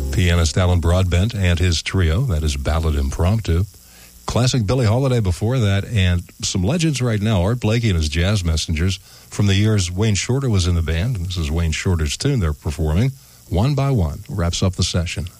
Pianist Alan Broadbent and his trio, that is Ballad Impromptu. Classic Billie Holiday before that, and some legends right now, Art Blakey and his Jazz Messengers from the years Wayne Shorter was in the band. This is Wayne Shorter's tune they're performing, One by One, wraps up the session.